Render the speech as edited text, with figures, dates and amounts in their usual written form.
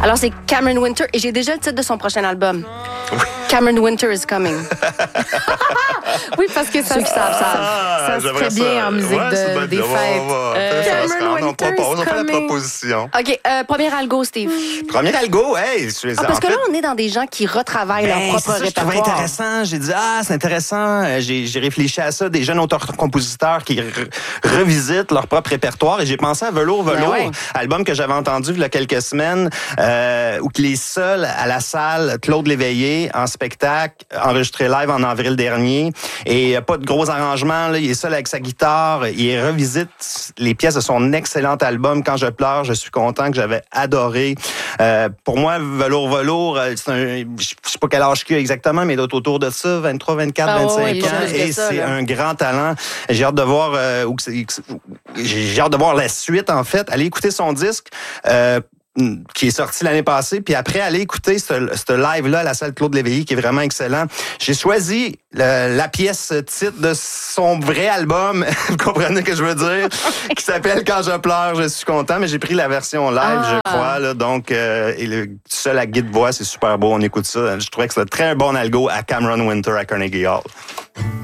Alors, c'est Cameron Winter et j'ai déjà le titre de son prochain album. Oui. Cameron Winter is coming. Oui, parce que ça, ça se fait bien en musique des fêtes. Cameron Winter on fait la proposition. OK, premier algo, Steve. Premier algo, parce que là, on est dans des gens qui retravaillent leur propre répertoire. Je trouvais intéressant. J'ai dit, c'est intéressant. J'ai réfléchi à ça. Des jeunes auteurs-compositeurs qui revisitent leur propre répertoire. Et j'ai pensé à Velours, album que j'avais entendu il y a quelques semaines, où il est seul à la salle Claude Léveillé en spectacle, enregistré live en avril dernier. Et pas de gros arrangements. Là. Il est seul avec sa guitare. Il revisite les pièces de son excellent album Quand je pleure, je suis content, que j'avais adoré. Pour moi, Velours, c'est je sais pas quel âge qu'il a exactement, mais il doit autour de ça, 23, 24, 25 ans. Et c'est un grand talent. J'ai hâte de voir j'ai hâte de voir la suite, en fait. Allez écouter son disque. Qui est sorti l'année passée, puis après, aller écouter ce live-là à la salle Claude Léveillé, qui est vraiment excellent. J'ai choisi la pièce titre de son vrai album, vous comprenez ce que je veux dire, qui s'appelle Quand je pleure, je suis content, mais j'ai pris la version live, je crois, là, donc, et le seul à guide-voix, c'est super beau, on écoute ça. Je trouvais que c'était très bon algo à Cameron Winter à Carnegie Hall.